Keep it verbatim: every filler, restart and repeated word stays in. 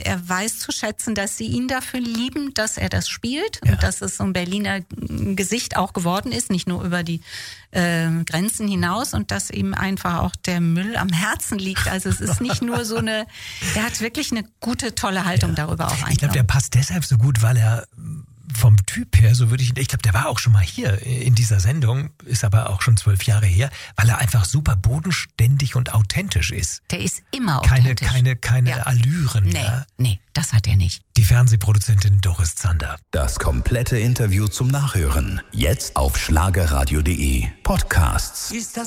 er weiß zu schätzen, dass sie ihn dafür lieben, dass er das spielt Ja. und dass es so ein Berliner Gesicht auch geworden ist, nicht nur über die äh, Grenzen hinaus und dass ihm einfach auch der Müll am Herzen liegt. Also es ist nicht nur so eine, er hat wirklich eine gute, tolle Haltung ja. darüber auch eingenommen. Ich glaube, der passt deshalb so gut, weil er vom Typ her, so würde ich, ich glaube, der war auch schon mal hier in dieser Sendung, ist aber auch schon zwölf Jahre her, weil er einfach super bodenständig und authentisch ist. Der ist immer Keine, authentisch. keine, keine Ja. Allüren. Nee, Ja. nee, das hat er nicht. Die Fernsehproduzentin Doris Zander. Das komplette Interview zum Nachhören. Jetzt auf schlagerradio punkt de. Podcasts. Ist das